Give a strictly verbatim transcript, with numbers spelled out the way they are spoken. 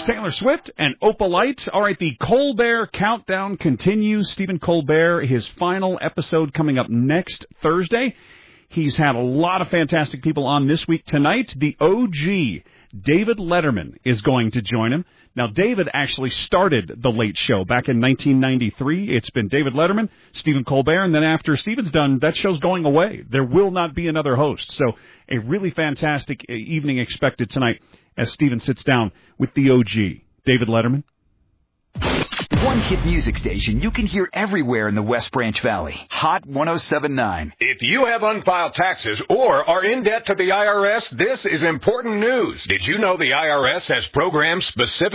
Taylor Swift and Opalite. All right, the Colbert Countdown continues. Stephen Colbert, his final episode coming up next Thursday. He's had a lot of fantastic people on this week. Tonight, the O G, David Letterman, is going to join him. Now, David actually started The Late Show back in nineteen ninety-three. It's been David Letterman, Stephen Colbert, and then after Stephen's done, that show's going away. There will not be another host. So a really fantastic evening expected tonight as Stephen sits down with the O G, David Letterman. One hit music station you can hear everywhere in the West Branch Valley. Hot one oh seven point nine. If you have unfiled taxes or are in debt to the I R S, this is important news. Did you know the I R S has programs specific